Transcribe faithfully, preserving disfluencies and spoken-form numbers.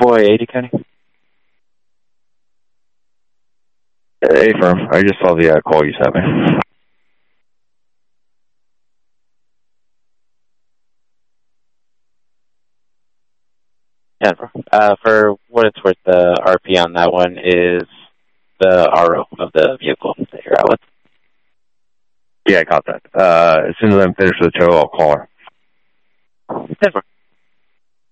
boy, eighty County. Hey, firm. I just saw the uh, call you sent me. Yeah, uh, for what it's worth, the R P on that one is the R O of the vehicle that you're out with. Yeah, I got that. Uh, as soon as I'm finished with the tow, I'll call her. Yeah,